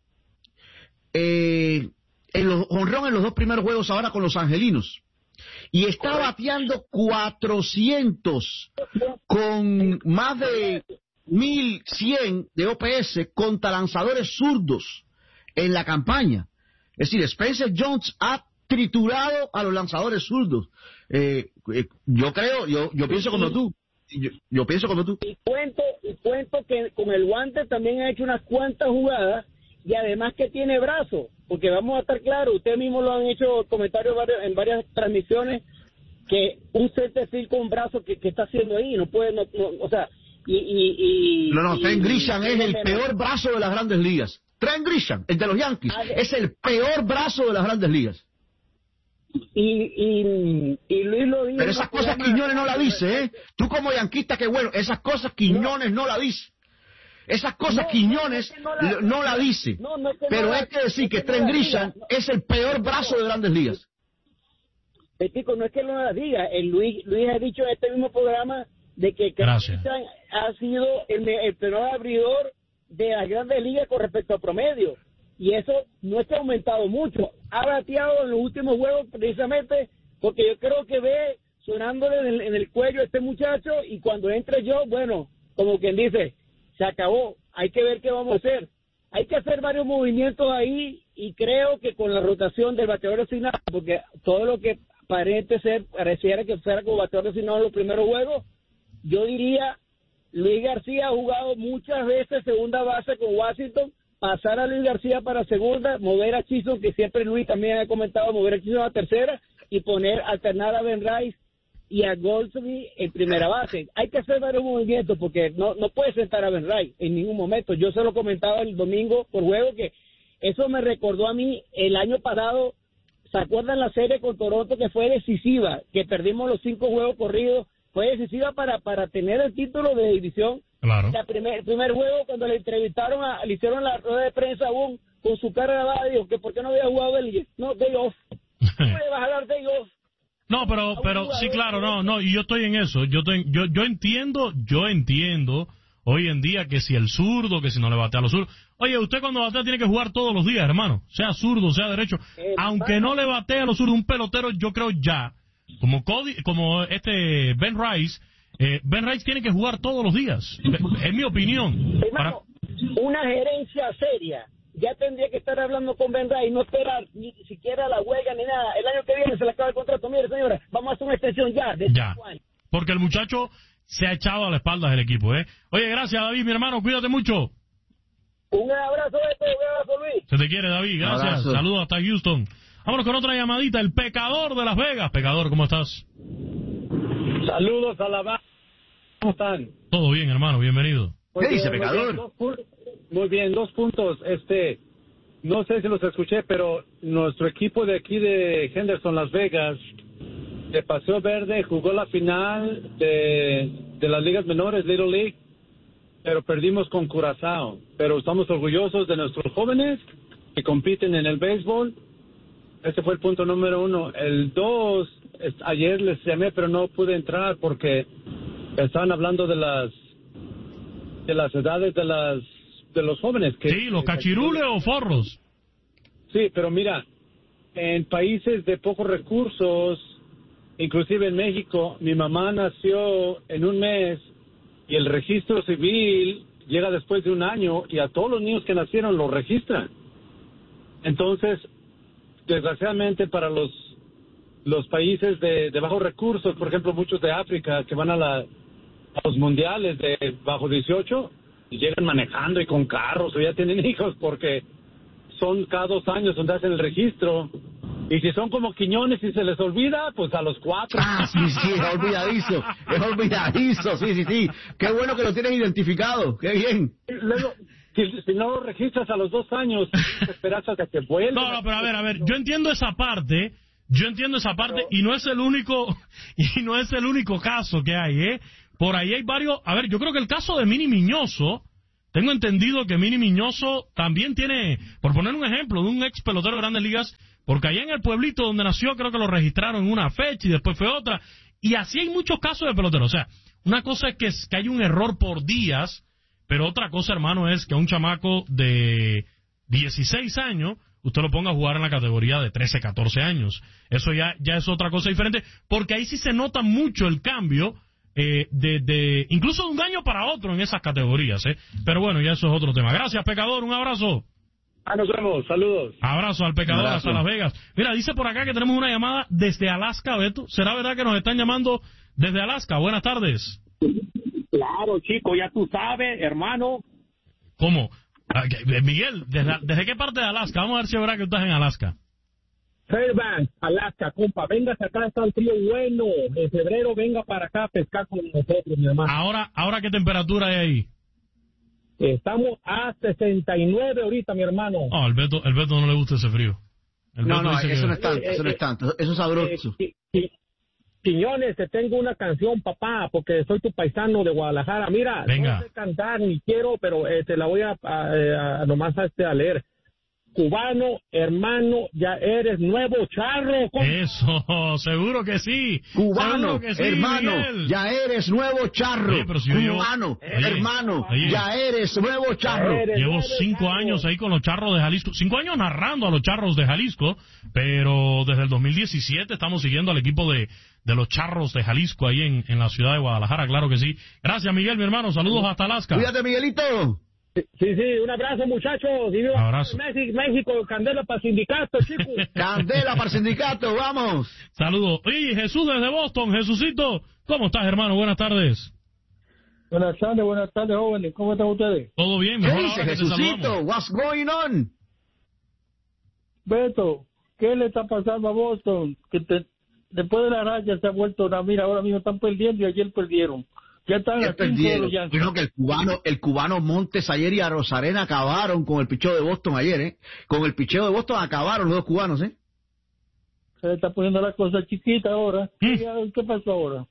eh, en los honrón en los dos primeros juegos ahora con los angelinos. Y está bateando cuatrocientos con más de mil cien de O P S contra lanzadores zurdos en la campaña. Es decir, Spencer Jones ha triturado a los lanzadores zurdos. Eh, eh, yo creo, yo yo pienso como tú. Yo, yo pienso como tú. Y cuento, y cuento que con el guante también ha hecho unas cuantas jugadas y además que tiene brazo. Porque vamos a estar claros, ustedes mismos lo han hecho comentarios en varias transmisiones, que un center field con brazo que, que está haciendo ahí, no puede, no, no, o sea, y... y, y no, no, Trent Grisham es el menos. peor brazo de las grandes ligas. Trent Grisham, el de los Yankees, ah, es el peor brazo de las grandes ligas. Y, y, y Luis lo dice... Pero esas cosas Quiñones no la dice, ¿eh? Tú como yanquista, que bueno, esas cosas Quiñones no, no la dice. Esas cosas no, Quiñones no, no, la, no la dice. No, no es que pero no hay que decir no que Trent Grisham no. es el peor brazo de grandes ligas. Petico, no es que no la diga. El Luis, Luis ha dicho en este mismo programa de que Grisham ha sido el, el peor abridor de las grandes ligas con respecto al promedio. Y eso no es que ha aumentado mucho. Ha bateado en los últimos juegos precisamente porque yo creo que ve sonándole en el, en el cuello a este muchacho y cuando entre yo, bueno, como quien dice... se acabó, hay que ver qué vamos a hacer. Hay que hacer varios movimientos ahí y creo que con la rotación del bateador designado, porque todo lo que parece ser, pareciera que fuera como bateador designado en los primeros juegos, yo diría, Luis García ha jugado muchas veces segunda base con Washington, pasar a Luis García para segunda, mover a Chisholm, que siempre Luis también ha comentado, mover a Chisholm a tercera y poner, alternar a Ben Rice y a Goldsby en primera base. Hay que hacer varios movimientos porque no no puede sentar a Ben Rice en ningún momento. Yo se lo comentaba el domingo por juego que eso me recordó a mí el año pasado. ¿Se acuerdan la serie con Toronto que fue decisiva? Que perdimos los cinco juegos corridos. Fue decisiva para para tener el título de división. Claro. La primer, el primer juego cuando le entrevistaron, a, le hicieron la rueda de prensa aún con su cara grabada, dijo que por qué no había jugado él. No, day off. ¿Cómo le vas a dar day off? No, pero, pero sí, claro, no, no, y yo estoy en eso, yo estoy, yo, yo entiendo, yo entiendo hoy en día que si el zurdo, que si no le batea a los zurdos, oye, usted cuando batea tiene que jugar todos los días, hermano, sea zurdo, sea derecho, eh, aunque no le batea a los zurdos, un pelotero, yo creo ya, como Cody, como este Ben Rice, eh, Ben Rice tiene que jugar todos los días, es mi opinión. Hermano, para... una gerencia seria ya tendría que estar hablando con Ben Rice y no esperar ni siquiera la huelga ni nada. El año que viene se le acaba el contrato. Mire, señora, vamos a hacer una extensión ya de ya, porque el muchacho se ha echado a la espalda del equipo, ¿eh? Oye, gracias, David, mi hermano, cuídate mucho. Un abrazo, Beto, un abrazo, Luis. Se te quiere, David, gracias. Abrazo. Saludos hasta Houston. Vámonos con otra llamadita, el Pecador de Las Vegas. Pecador, ¿cómo estás? Saludos a la banda. ¿Cómo están? Todo bien, hermano, bienvenido. ¿Qué dice, Pecador? Muy bien, dos puntos. Este, no sé si los escuché, pero nuestro equipo de aquí de Henderson, Las Vegas, de Paseo Verde, jugó la final de, de las ligas menores, Little League, pero perdimos con Curazao. Pero estamos orgullosos de nuestros jóvenes que compiten en el béisbol. Ese fue el punto número uno. El dos, es, ayer les llamé, pero no pude entrar porque estaban hablando de las de las edades de las de los jóvenes. Que, sí, los cachirules o forros. Sí, pero mira, en países de pocos recursos, inclusive en México, mi mamá nació en un mes y el registro civil llega después de un año y a todos los niños que nacieron los registran. Entonces, desgraciadamente para los los países de, de bajos recursos, por ejemplo, muchos de África que van a, la, a los mundiales de bajo dieciocho, y llegan manejando y con carros o ya tienen hijos porque son cada dos años donde hacen el registro Y si son como Quiñones y se les olvida, pues a los cuatro. Ah, sí, sí, es olvidadizo, es olvidadizo, sí, sí, sí. Qué bueno que lo tienes identificado, qué bien. Luego, si, si no lo registras a los dos años, esperas hasta que vuelva. No, no, pero a ver, a ver, yo entiendo esa parte, yo entiendo esa parte, y no es el único, y no es el único caso que hay, ¿eh? Por ahí hay varios, a ver, yo creo que el caso de Mini Miñoso, tengo entendido que Mini Miñoso también tiene, por poner un ejemplo, de un ex pelotero de Grandes Ligas, porque allá en el pueblito donde nació creo que lo registraron en una fecha y después fue otra, y así hay muchos casos de peloteros. O sea, una cosa es que, que hay un error por días, pero otra cosa, hermano, es que a un chamaco de dieciséis años usted lo ponga a jugar en la categoría de trece, catorce años. Eso ya, ya es otra cosa diferente, porque ahí sí se nota mucho el cambio, eh, de, de incluso de un año para otro en esas categorías, ¿eh? Pero bueno, ya eso es otro tema. Gracias, Pecador, un abrazo. Ah, nos vemos, saludos. Abrazo al Pecador hasta Las Vegas. Mira, dice por acá que tenemos una llamada desde Alaska, Beto. ¿Será verdad que nos están llamando desde Alaska? Buenas tardes. Claro, chico, ya tú sabes, hermano. ¿Cómo? Miguel, ¿desde, ¿desde qué parte de Alaska? Vamos a ver si es verdad que tú estás en Alaska. Fairbanks, Alaska, compa, vengas acá, está el frío bueno. En febrero venga para acá a pescar con nosotros, mi hermano. Ahora, ahora ¿qué temperatura hay ahí? Estamos a sesenta y nueve ahorita, mi hermano. No, el Beto, el Beto no le gusta ese frío. El no, Beto no, dice eso que... no es tanto, eso no es tanto, eso es sabroso. Eh, eh, Quiñones, te tengo una canción, papá, porque soy tu paisano de Guadalajara. Mira, venga. No sé cantar ni quiero, pero eh, te la voy a, a, a nomás a, este, a leer. Cubano, hermano, ya eres nuevo charro. ¿Cómo? Eso, seguro que sí. Cubano, que sí, hermano, Miguel. ya eres nuevo charro. Oye, pero si Cubano, llevo... oye, hermano, oye, ya eres nuevo charro. Eres llevo nuevo cinco charro. años ahí con los charros de Jalisco. Cinco años narrando a los charros de Jalisco, pero desde el dos mil diecisiete estamos siguiendo al equipo de, de los charros de Jalisco ahí en, en la ciudad de Guadalajara, claro que sí. Gracias, Miguel, mi hermano. Saludos hasta Alaska. Cuídate, Miguelito. Sí, sí, un abrazo, muchachos. Y viva Abrazo. México, México, candela para sindicato, chicos. Candela para sindicato, vamos. Saludos. Oye, Jesús desde Boston. Jesucito, ¿cómo estás, hermano? Buenas tardes. Buenas tardes, buenas tardes, jóvenes. ¿Cómo están ustedes? ¿Todo bien? ¿Qué Mejor dice ahora que te Jesucito? saludamos. What's going on? Beto, ¿qué le está pasando a Boston? Que te, después de la raya se ha vuelto una mira, ahora mismo están perdiendo y ayer perdieron. Ya están Ya a cinco perdieron. de los Creo que el cubano, el cubano Montes ayer y a Rosarena acabaron con el picheo de Boston ayer, ¿eh? Con el picheo de Boston acabaron los dos cubanos, ¿eh? Se le está poniendo la cosa chiquita ahora. ¿Qué, ¿Qué pasó ahora?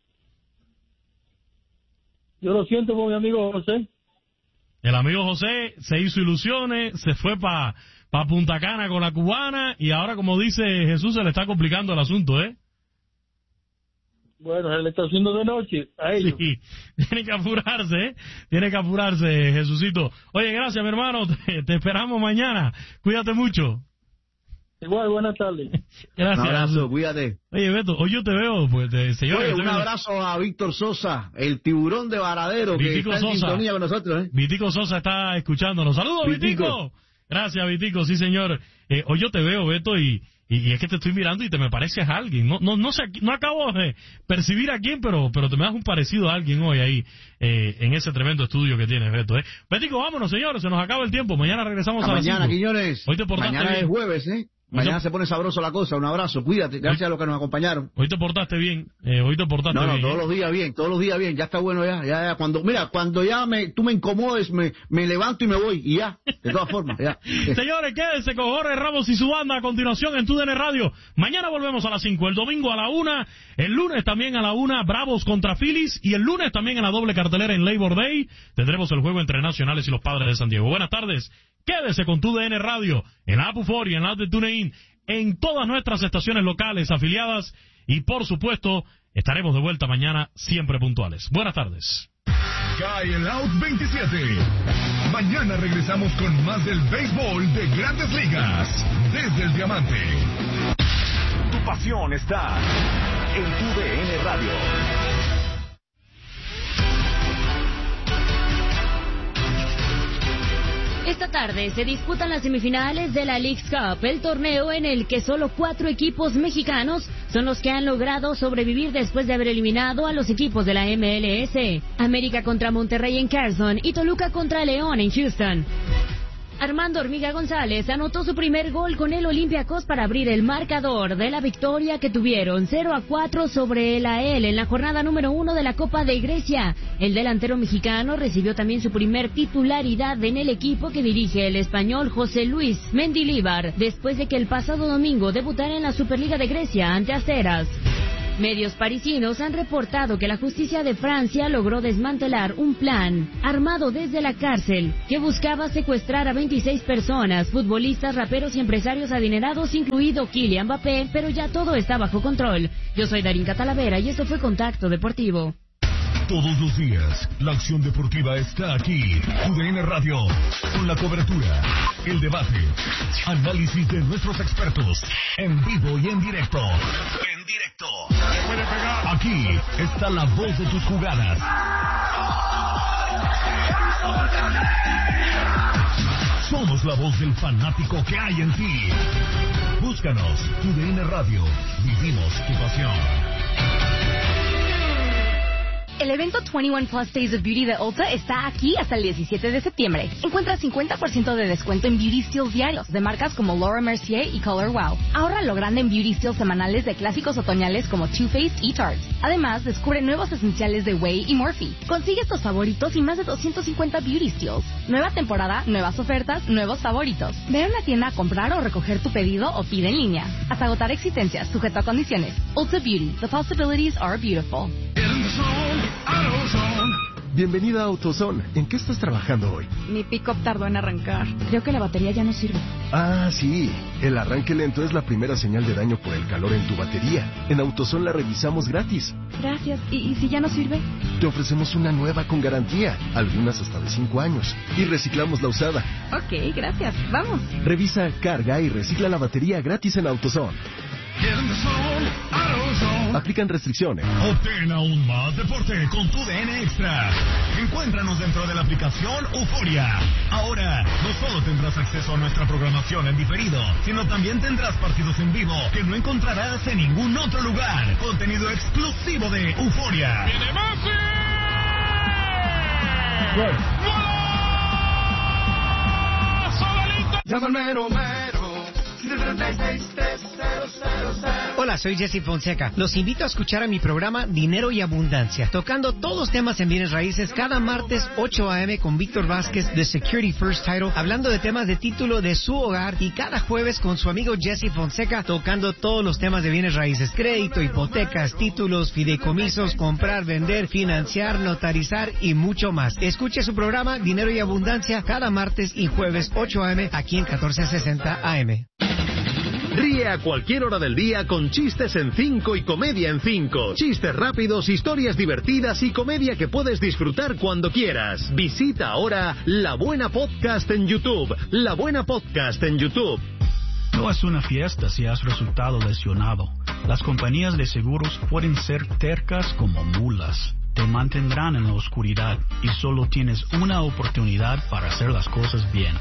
Yo lo siento por mi amigo José. El amigo José se hizo ilusiones, se fue para pa Punta Cana con la cubana y ahora, como dice Jesús, se le está complicando el asunto, ¿eh? Bueno, se le está haciendo de noche a ellos. Sí, tiene que apurarse, ¿eh? Tiene que apurarse, Jesucito. Oye, gracias, mi hermano. Te, te esperamos mañana. Cuídate mucho. Igual, buenas tardes. Gracias. Un abrazo, cuídate. Oye, Beto, hoy yo te veo, pues, te, señor. Oye, un abrazo a Víctor Sosa, el tiburón de Varadero, Vitico que está en Sosa. sintonía con nosotros, ¿eh? Vitico Sosa está escuchándonos. ¡Saludos, Vitico! Vitico. Gracias, Vitico, sí, señor. Eh, hoy yo te veo, Beto, y, y, y es que te estoy mirando y te me pareces a alguien. No, no, no sé, no acabo de percibir a quién, pero, pero te me das un parecido a alguien hoy ahí, eh, en ese tremendo estudio que tienes, Beto, ¿eh? Vitico, vámonos, señores, se nos acaba el tiempo. Mañana regresamos Hasta a las mañana, cinco. Quiñones. Hoy te portaste Mañana bien. es jueves, ¿eh? Mañana se pone sabroso la cosa. Un abrazo, cuídate. Gracias a los que nos acompañaron. Hoy te portaste bien. Eh, hoy te portaste No, no, bien. todos ¿eh? los días bien, todos los días bien. Ya está bueno ya. ya, ya. Cuando, mira, cuando ya me, tú me incomodes, me, me levanto y me voy. Y ya, de todas formas, ya. Señores, quédense con Jorge Ramos y su banda a continuación en T U D N Radio. Mañana volvemos a las cinco, el domingo a la una, el lunes también a la una, Bravos contra Phillies, y el lunes también en la doble cartelera en Labor Day tendremos el juego entre Nacionales y los Padres de San Diego. Buenas tardes, quédese con T U D N Radio, en la app Euforia y en la app de TuneIn, en todas nuestras estaciones locales afiliadas, y por supuesto, estaremos de vuelta mañana siempre puntuales. Buenas tardes. Cae el Out veintisiete. Mañana regresamos con más del béisbol de Grandes Ligas desde el Diamante. Tu pasión está en T U D N Radio. Esta tarde se disputan las semifinales de la Leagues Cup, el torneo en el que solo cuatro equipos mexicanos son los que han logrado sobrevivir después de haber eliminado a los equipos de la M L S. América contra Monterrey en Carson y Toluca contra León en Houston. Armando Hormiga González anotó su primer gol con el Olympiacos para abrir el marcador de la victoria que tuvieron cero a cuatro sobre el A E L en la jornada número uno de la Copa de Grecia. El delantero mexicano recibió también su primer titularidad en el equipo que dirige el español José Luis Mendilibar, después de que el pasado domingo debutara en la Superliga de Grecia ante Asteras. Medios parisinos han reportado que la justicia de Francia logró desmantelar un plan armado desde la cárcel que buscaba secuestrar a veintiséis personas, futbolistas, raperos y empresarios adinerados, incluido Kylian Mbappé, pero ya todo está bajo control. Yo soy Darín Catalavera y esto fue Contacto Deportivo. Todos los días, la acción deportiva está aquí. Tu D N Radio, con la cobertura, el debate, análisis de nuestros expertos, en vivo y en directo. En directo. Aquí está la voz de tus jugadas. Somos la voz del fanático que hay en ti. Búscanos, Tu D N Radio. Vivimos tu pasión. El evento veintiuno Plus Days of Beauty de Ulta está aquí hasta el diecisiete de septiembre. Encuentra cincuenta por ciento de descuento en Beauty Steals diarios de marcas como Laura Mercier y Color Wow. Ahorra lo grande en Beauty Steals semanales de clásicos otoñales como Too Faced y Tarte. Además, descubre nuevos esenciales de Way y Morphe. Consigue tus favoritos y más de doscientos cincuenta Beauty Steals. Nueva temporada, nuevas ofertas, nuevos favoritos. Ve a una tienda a comprar o recoger tu pedido o pide en línea. Hasta agotar existencias, sujeto a condiciones. Ulta Beauty. The possibilities are beautiful. Bienvenida a AutoZone. ¿En qué estás trabajando hoy? Mi pick-up tardó en arrancar. Creo que la batería ya no sirve. Ah, sí. El arranque lento es la primera señal de daño por el calor en tu batería. En AutoZone la revisamos gratis. Gracias. ¿Y, y si ya no sirve? Te ofrecemos una nueva con garantía, algunas hasta de cinco años. Y reciclamos la usada. Ok, gracias. Vamos. Revisa, carga y recicla la batería gratis en AutoZone. Aplican restricciones. Obtén aún más deporte con tu D N Extra. Encuéntranos dentro de la aplicación Euforia. Ahora, no solo tendrás acceso a nuestra programación en diferido, sino también tendrás partidos en vivo que no encontrarás en ningún otro lugar. Contenido exclusivo de Euforia. ¡Viene Messi! Llámame Romero. Hola, soy Jesse Fonseca. Los invito a escuchar a mi programa Dinero y Abundancia, tocando todos los temas en bienes raíces cada martes ocho a eme con Víctor Vázquez de Security First Title, hablando de temas de título de su hogar, y cada jueves con su amigo Jesse Fonseca tocando todos los temas de bienes raíces: crédito, hipotecas, títulos, fideicomisos, comprar, vender, financiar, notarizar y mucho más. Escuche su programa Dinero y Abundancia cada martes y jueves ocho a eme aquí en catorce sesenta A M. Ríe a cualquier hora del día con chistes en cinco y comedia en cinco. Chistes rápidos, historias divertidas y comedia que puedes disfrutar cuando quieras. Visita ahora La Buena Podcast en YouTube. La Buena Podcast en YouTube. No es una fiesta si has resultado lesionado. Las compañías de seguros pueden ser tercas como mulas. Te mantendrán en la oscuridad y solo tienes una oportunidad para hacer las cosas bien.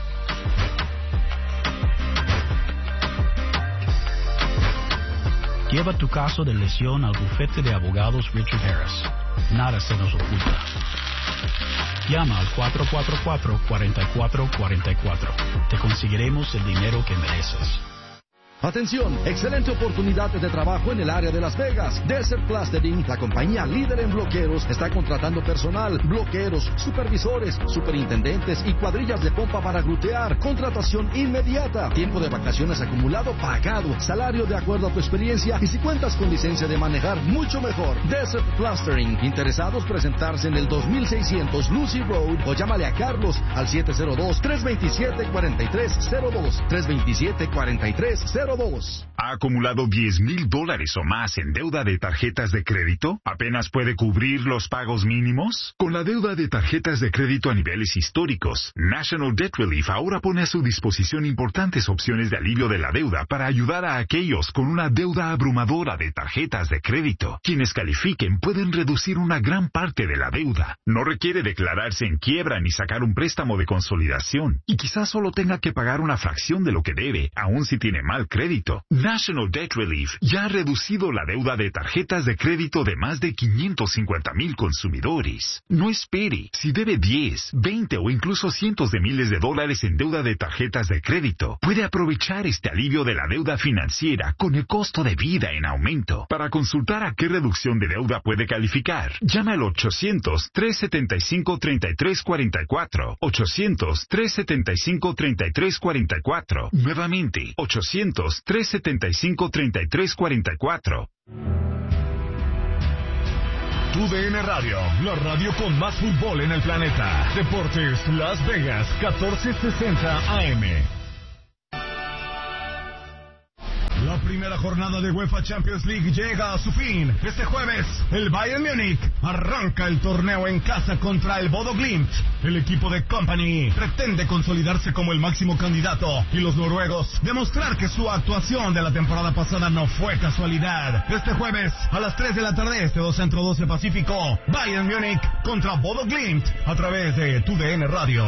Lleva tu caso de lesión al bufete de abogados Richard Harris. Nada se nos oculta. Llama al cuatro cuatro cuatro, cuatro cuatro cuatro cuatro. Te conseguiremos el dinero que mereces. Atención, excelente oportunidad de trabajo en el área de Las Vegas. Desert Plastering, la compañía líder en bloqueros, está contratando personal, bloqueros, supervisores, superintendentes y cuadrillas de pompa para glutear. Contratación inmediata. Tiempo de vacaciones acumulado pagado. Salario de acuerdo a tu experiencia, y si cuentas con licencia de manejar, mucho mejor. Desert Plastering. Interesados presentarse en el dos mil seiscientos Lucy Road o llámale a Carlos al siete cero dos, tres dos siete, cuatro tres cero dos. tres dos siete, cuatro tres cero dos. ¿Ha acumulado diez mil dólares o más en deuda de tarjetas de crédito? ¿Apenas puede cubrir los pagos mínimos? Con la deuda de tarjetas de crédito a niveles históricos, National Debt Relief ahora pone a su disposición importantes opciones de alivio de la deuda para ayudar a aquellos con una deuda abrumadora de tarjetas de crédito. Quienes califiquen pueden reducir una gran parte de la deuda. No requiere declararse en quiebra ni sacar un préstamo de consolidación. Y quizás solo tenga que pagar una fracción de lo que debe, aun si tiene mal crédito. crédito. National Debt Relief ya ha reducido la deuda de tarjetas de crédito de más de quinientos cincuenta mil consumidores. No espere. Si debe diez, veinte o incluso cientos de miles de dólares en deuda de tarjetas de crédito, puede aprovechar este alivio de la deuda financiera con el costo de vida en aumento. Para consultar a qué reducción de deuda puede calificar, llama al ochocientos, trescientos setenta y cinco, treinta y tres cuarenta y cuatro. ochocientos, trescientos setenta y cinco, treinta y tres cuarenta y cuatro. Nuevamente, ochocientos, trescientos setenta y cinco, treinta y tres cuarenta y cuatro. Tu D N Radio, la radio con más fútbol en el planeta. Deportes Las Vegas, catorce sesenta A M. La primera jornada de UEFA Champions League llega a su fin. Este jueves, el Bayern Múnich arranca el torneo en casa contra el Bodo Glimt. El equipo de Kompany pretende consolidarse como el máximo candidato y los noruegos demostrar que su actuación de la temporada pasada no fue casualidad. Este jueves, a las tres de la tarde, este dos Centro doce Pacífico, Bayern Múnich contra Bodo Glimt a través de Tu D N Radio.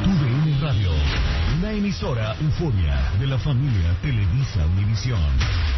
Radio, una emisora Euforia de la familia Televisa Univisión.